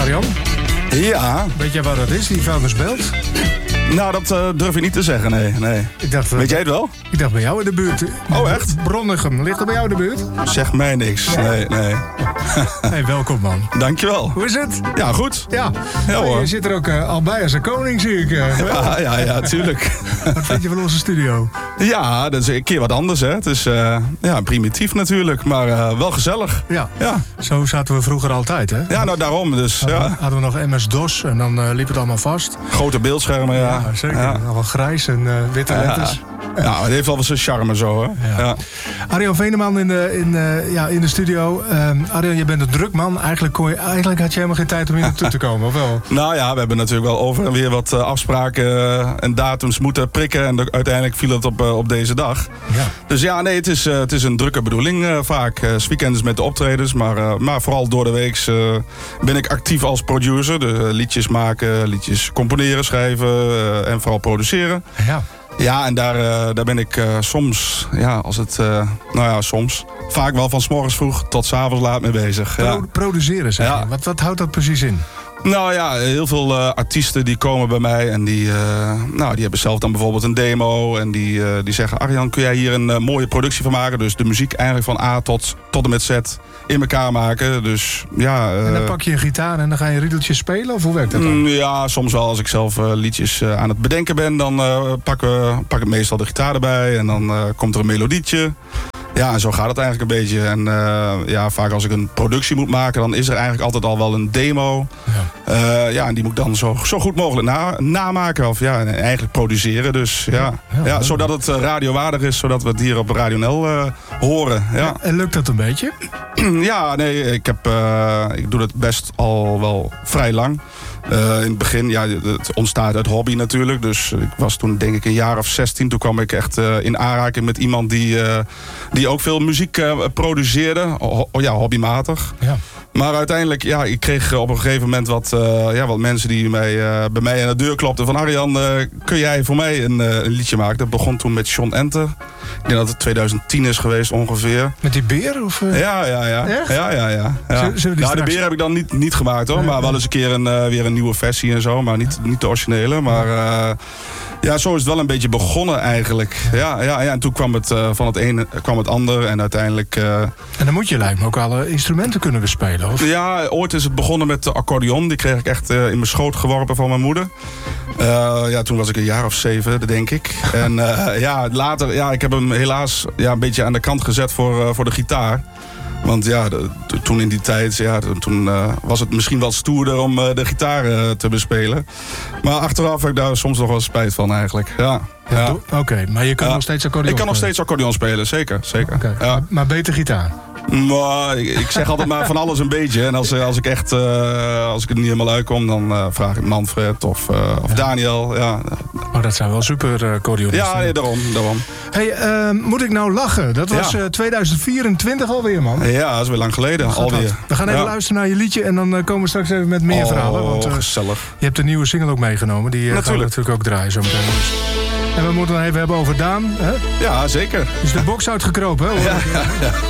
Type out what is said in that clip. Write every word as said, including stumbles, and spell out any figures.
Arjan? Ja. Weet jij waar dat is, die vuilnisbelt? Nou, dat uh, durf je niet te zeggen, nee. nee. Ik dacht, uh, Weet jij het wel? Ik dacht bij jou in de buurt. Oh, echt? Bronnegem, ligt er bij jou in de buurt? Zeg mij niks, nee, nee. Hey, welkom man. Dankjewel. Hoe is het? Ja, goed. Ja, ja hoor. Je zit er ook uh, al bij als een koning, zie ik. Uh. Ja, ja, ja, tuurlijk. Wat vind je van onze studio? Ja, dat is een keer wat anders, hè. Het is uh, ja, primitief natuurlijk, maar uh, wel gezellig. Ja. ja, zo zaten we vroeger altijd, hè? Ja, nou daarom dus. Hadden, ja. hadden we nog M S-DOS en dan uh, liep het allemaal vast. Grote beeldschermen, ja. Ja, zeker. Ja. Nog wel grijs en uh, witte ja. letters. Nou, het heeft wel wel zijn charme zo, hè. Ja. Ja. Arjan Veneman in de, in, uh, ja, in de studio. Uh, Arjan, je bent een druk man. Eigenlijk, kon je, eigenlijk had je helemaal geen tijd om hier naartoe te komen, of wel? Nou ja, we hebben natuurlijk wel over en weer wat uh, afspraken uh, en datums moeten prikken. En de, uiteindelijk viel het op, uh, op deze dag. Ja. Dus ja, nee, het is, uh, het is een drukke bedoeling uh, vaak. Uh, 's weekends met de optredens, maar, uh, maar vooral door de week uh, ben ik actief als producer. Dus, uh, liedjes maken, liedjes componeren, schrijven uh, en vooral produceren. Ja. Ja, en daar, uh, daar ben ik uh, soms, ja, als het, uh, nou ja, soms, vaak wel van 's morgens vroeg tot 's avonds laat mee bezig. Pro- ja. Produceren, zeg Ja. je. Wat, wat houdt dat precies in? Nou ja, heel veel uh, artiesten die komen bij mij en die, uh, nou, die hebben zelf dan bijvoorbeeld een demo. En die, uh, die zeggen, Arjan, kun jij hier een uh, mooie productie van maken? Dus de muziek eigenlijk van A tot, tot en met Z in elkaar maken. Dus ja... Uh, en dan pak je een gitaar en dan ga je riedeltjes spelen? Of hoe werkt dat dan? Mm, ja, soms wel. Als ik zelf uh, liedjes uh, aan het bedenken ben, dan uh, pak, we, pak ik meestal de gitaar erbij. En dan uh, komt er een melodietje. Ja, en zo gaat het eigenlijk een beetje. En uh, ja, vaak als ik een productie moet maken, dan is er eigenlijk altijd al wel een demo. Ja, uh, ja en die moet ik dan zo, zo goed mogelijk na, namaken. Of ja, eigenlijk produceren. Dus ja, ja, ja, ja zodat het uh, radiowaardig is, zodat we het hier op Radio N L uh, horen. Ja. Ja, en lukt dat een beetje? Ja, nee, ik, heb, uh, ik doe het best al wel vrij lang. Uh, in het begin, ja, het ontstaat uit hobby natuurlijk. Dus ik was toen denk ik een jaar of zestien. Toen kwam ik echt uh, in aanraking met iemand die, uh, die ook veel muziek uh, produceerde. Ho- ja, hobbymatig. Ja. Maar uiteindelijk, ja, ik kreeg op een gegeven moment wat, uh, ja, wat mensen die mij, uh, bij mij aan de deur klopten. Van Arjan, uh, kun jij voor mij een, uh, een liedje maken? Dat begon toen met John Enter. Ik denk dat het twintig tien is geweest ongeveer. Met die beer? Of, uh... Ja, ja, ja. Echt? ja, ja, ja, ja. Zullen, zullen nou, straks... de beer heb ik dan niet, niet gemaakt hoor. Nee, maar wel nee. eens een keer een, uh, weer een nieuwe versie en zo. Maar niet, niet de originele. Maar uh, ja, zo is het wel een beetje begonnen eigenlijk. Ja, ja, ja. En toen kwam het uh, van het ene kwam het ander. En uiteindelijk... Uh... En dan moet je lijkt me ook alle instrumenten kunnen bespelen, of? Ja, ooit is het begonnen met de accordeon. Die kreeg ik echt uh, in mijn schoot geworpen van mijn moeder. Uh, ja, toen was ik een jaar of zeven, denk ik. En uh, ja, later, ja, ik heb hem helaas ja, een beetje aan de kant gezet voor, uh, voor de gitaar. Want ja, de, de, toen in die tijd ja, toen, uh, was het misschien wel stoerder om uh, de gitaar uh, te bespelen. Maar achteraf heb ik daar soms nog wel spijt van eigenlijk. Ja, ja, ja. Oké, okay, maar je kan ja. nog steeds accordeon Ik kan nog spelen. steeds accordeon spelen, zeker. zeker. Okay. Ja. Maar, maar beter gitaar? Maar ik, ik zeg altijd maar van alles een beetje. En als, als ik echt uh, als ik er niet helemaal uitkom, dan uh, vraag ik Manfred of, uh, of ja. Daniel. Ja. Oh, dat zijn wel super uh, accordeonisten. Ja, nee, daarom, daarom. Hey, uh, moet ik nou lachen? Dat was ja. uh, twintig vierentwintig alweer, man. Ja, dat is weer lang geleden. Alweer. We gaan even ja. luisteren naar je liedje en dan uh, komen we straks even met meer oh, verhalen. Want, uh, gezellig. Je hebt de nieuwe single ook meegenomen. Die uh, gaan we natuurlijk ook draaien zo meteen. En we moeten het even hebben over Daan. Hè? Ja, zeker. Is de box uitgekropen, hè? Ja, ja, ja.